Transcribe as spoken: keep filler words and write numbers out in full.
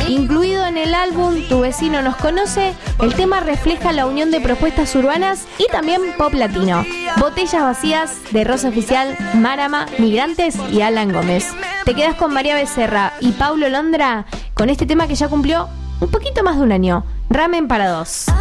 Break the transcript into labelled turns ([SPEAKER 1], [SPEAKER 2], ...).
[SPEAKER 1] Incluido en el álbum Tu vecino nos conoce, el tema refleja la unión de propuestas urbanas y también pop latino. Botellas vacías de Rosa Oficial, Marama, Migrantes y Alan Gómez. Te quedas con María Becerra y Paulo Londra con este tema que ya cumplió un poquito más de un año. Ramen para dos.